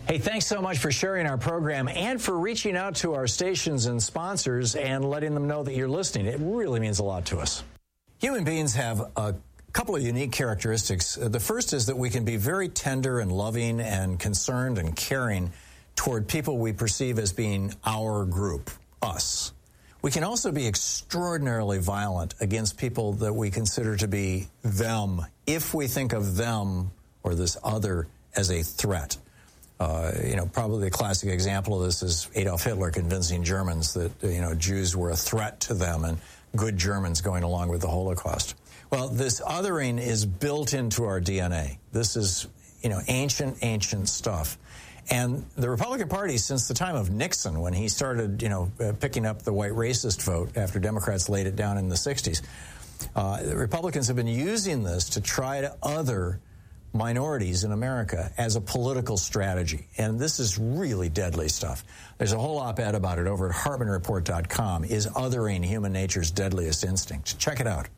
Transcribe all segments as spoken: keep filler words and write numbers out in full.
Hey, thanks so much for sharing our program and for reaching out to our stations and sponsors and letting them know that you're listening. It really means a lot to us. Human beings have a couple of unique characteristics. The first is that we can be very tender and loving and concerned and caring toward people we perceive as being our group, us. We can also be extraordinarily violent against people that we consider to be them, if we think of them or this other as a threat. Uh, you know, probably the classic example of this is Adolf Hitler convincing Germans that, you know, Jews were a threat to them and good Germans going along with the Holocaust. Well, this othering is built into our D N A. This is, you know, ancient, ancient stuff. And the Republican Party, since the time of Nixon, when he started, you know, uh, picking up the white racist vote after Democrats laid it down in the sixties, uh, the Republicans have been using this to try to other minorities in America as a political strategy. And this is really deadly stuff. There's a whole op-ed about it over at Hartman Report dot com. Is othering human nature's deadliest instinct? Check it out.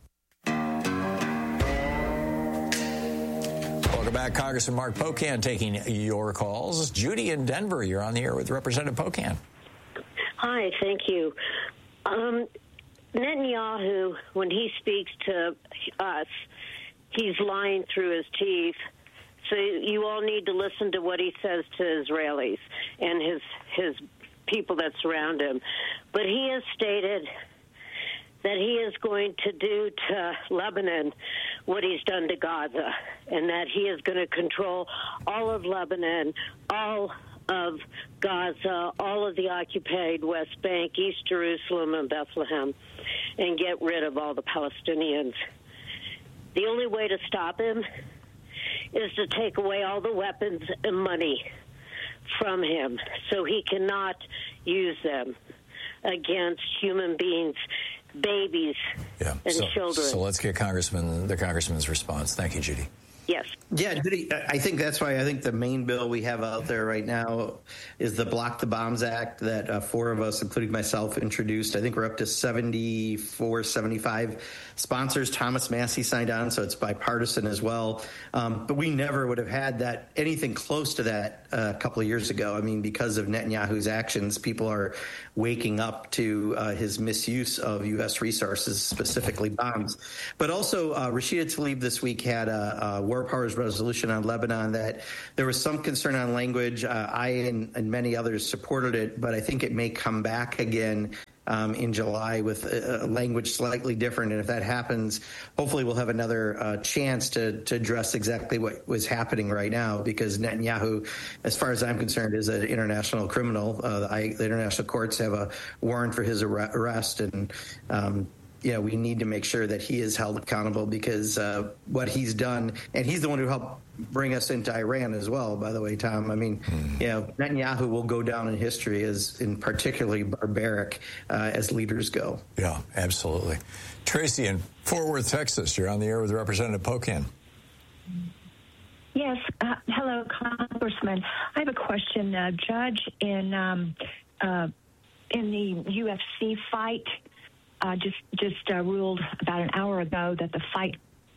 Welcome back. Congressman Mark Pocan taking your calls. Judy in Denver, you're on the air with Representative Pocan. Hi, thank you. Um, Netanyahu, when he speaks to us, he's lying through his teeth. So you all need to listen to what he says to Israelis and his his people that surround him. But he has stated that he is going to do to Lebanon what he's done to Gaza, and that he is going to control all of Lebanon, all of Gaza, all of the occupied West Bank, East Jerusalem, and Bethlehem, and get rid of all the Palestinians. The only way to stop him is to take away all the weapons and money from him so he cannot use them against human beings, babies, yeah. and so, children. So let's get Congressman, the Congressman's response. Thank you, Judy. Yes. Yeah, Judy, I think that's why I think the main bill we have out there right now is the Block the Bombs Act that uh, four of us, including myself, introduced. I think we're up to seventy-four, seventy-five sponsors. Thomas Massey signed on, so it's bipartisan as well. Um, but we never would have had that, anything close to that uh, a couple of years ago. I mean, because of Netanyahu's actions, people are waking up to uh, his misuse of U S resources, specifically bombs. But also, uh, Rashida Tlaib this week had a, a War Powers resolution on Lebanon that there was some concern on language. Uh, I and, and many others supported it, but I think it may come back again um, in July with a, a language slightly different. And if that happens, hopefully we'll have another uh, chance to, to address exactly what was happening right now, because Netanyahu, as far as I'm concerned, is an international criminal. Uh, I, the international courts have a warrant for his ar- arrest, and um, you know, we need to make sure that he is held accountable, because uh, what he's done, and he's the one who helped bring us into Iran as well, by the way, Tom. I mean, mm. you know, Netanyahu will go down in history as in particularly barbaric uh, as leaders go. Yeah, absolutely. Tracy in Fort Worth, Texas, you're on the air with Representative Pocan. Yes. Uh, hello, Congressman. I have a question. Uh, judge in um, uh, in the U F C fight Uh, just just uh, ruled about an hour ago that the fight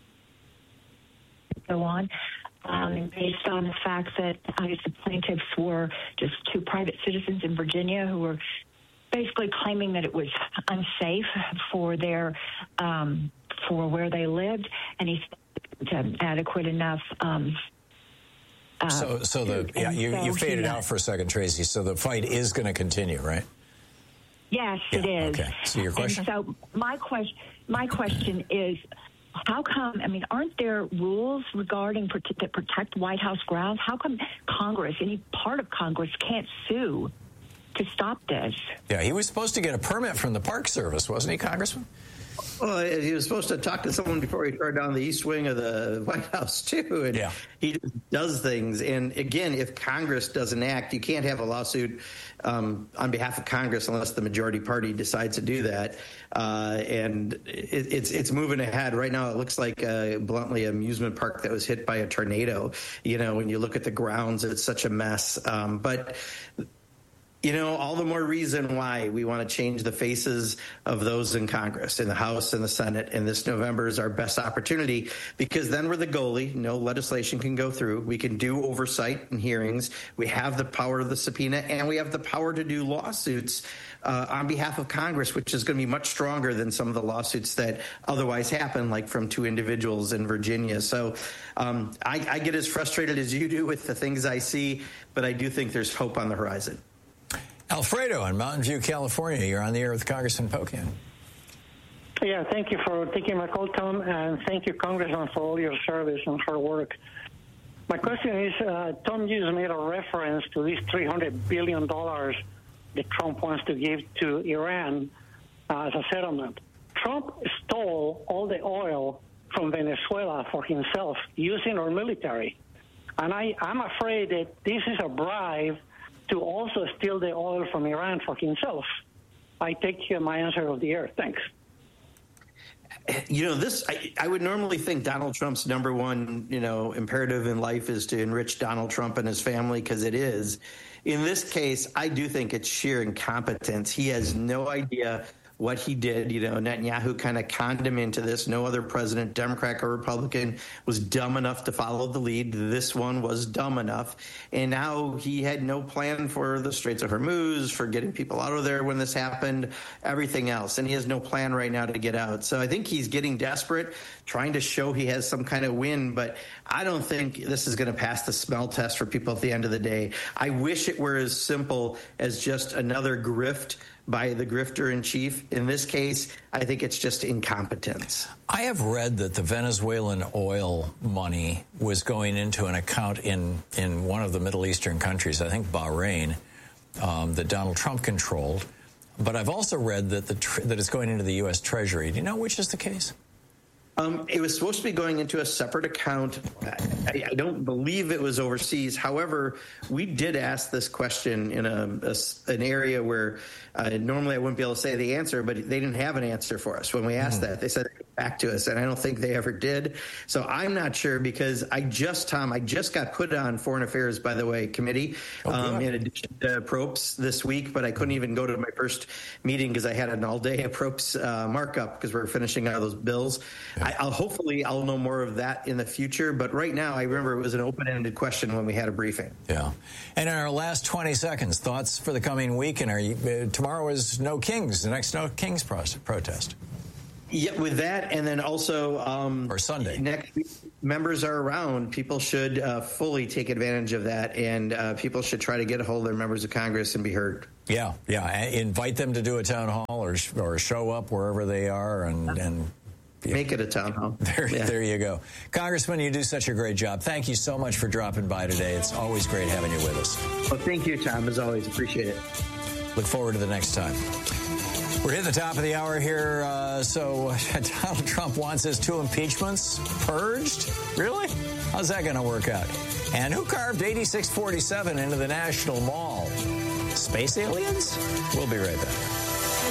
go on um, based on the fact that I guess the plaintiffs were just two private citizens in Virginia who were basically claiming that it was unsafe for their um, for where they lived, and he said adequate enough. Um, uh, so, so the yeah, you, so you faded he, out for a second, Tracy. So the fight is going to continue, right? Yes, yeah, it is. Okay. So your question? And so my question, my question is, how come? I mean, aren't there rules regarding that protect White House grounds? How come Congress, any part of Congress, can't sue to stop this? Yeah, he was supposed to get a permit from the Park Service, wasn't he, Congressman? Well, he was supposed to talk to someone before he tore down the east wing of the White House, too. And yeah. he just does things. And again, if Congress doesn't act, you can't have a lawsuit um, on behalf of Congress unless the majority party decides to do that. Uh, and it, it's it's moving ahead. Right now, it looks like uh, bluntly an amusement park that was hit by a tornado. You know, when you look at the grounds, it's such a mess. Um, but You know, all the more reason why we want to change the faces of those in Congress, in the House and the Senate, and this November is our best opportunity, because then we're the goalie. No legislation can go through. We can do oversight and hearings. We have the power of the subpoena, and we have the power to do lawsuits uh, on behalf of Congress, which is going to be much stronger than some of the lawsuits that otherwise happen, like from two individuals in Virginia. So um, I, I get as frustrated as you do with the things I see, but I do think there's hope on the horizon. Alfredo in Mountain View, California. You're on the air with Congressman Pocan. Yeah, thank you for taking my call, Tom, and thank you, Congressman, for all your service and hard work. My question is, uh, Tom just made a reference to these three hundred billion dollars that Trump wants to give to Iran uh, as a settlement. Trump stole all the oil from Venezuela for himself using our military. And I, I'm afraid that this is a bribe to also steal the oil from Iran for himself. I take uh, my answer of the air. Thanks. You know, this, I, I would normally think Donald Trump's number one, you know, imperative in life is to enrich Donald Trump and his family, because it is. In this case, I do think it's sheer incompetence. He has no idea what he did. You know, Netanyahu kind of conned him into this. No other president, Democrat or Republican, was dumb enough to follow the lead. This one was dumb enough. And now he had no plan for the Straits of Hormuz, for getting people out of there when this happened, everything else. And he has no plan right now to get out. So I think he's getting desperate, trying to show he has some kind of win. But I don't think this is going to pass the smell test for people at the end of the day. I wish it were as simple as just another grift by the grifter in chief. In this case, I think it's just incompetence. I have read that the Venezuelan oil money was going into an account in, in one of the Middle Eastern countries, I think Bahrain, um, that Donald Trump controlled. But I've also read that the tr- that it's going into the U S Treasury. Do you know which is the case? Um, it was supposed to be going into a separate account. I, I don't believe it was overseas. However, we did ask this question in a, a an area where uh, normally I wouldn't be able to say the answer, but they didn't have an answer for us when we asked mm. that. They said back to us, and I don't think they ever did. So I'm not sure, because I just, Tom, I just got put on Foreign Affairs, by the way, committee, oh, um, in addition to Propes this week, but I couldn't even go to my first meeting because I had an all-day Propes uh, markup because we were finishing out those bills. Yeah. I, I'll hopefully I'll know more of that in the future, but right now I remember it was an open-ended question when we had a briefing. Yeah. And in our last twenty seconds, thoughts for the coming week, and are you, uh, tomorrow is No Kings, the next No Kings pro- protest. Yeah, with that, and then also um, or Sunday next week, members are around. People should uh, fully take advantage of that, and uh, people should try to get a hold of their members of Congress and be heard. Yeah, yeah. Invite them to do a town hall or or show up wherever they are, and and yeah. Make it a town hall. There, yeah. there you go, Congressman. You do such a great job. Thank you so much for dropping by today. It's always great having you with us. Well, thank you, Tom. As always, appreciate it. Look forward to the next time. We're hitting the top of the hour here. Uh, so Donald Trump wants his two impeachments purged? Really? How's that going to work out? And who carved eighty-six forty-seven into the National Mall? Space aliens? We'll be right back.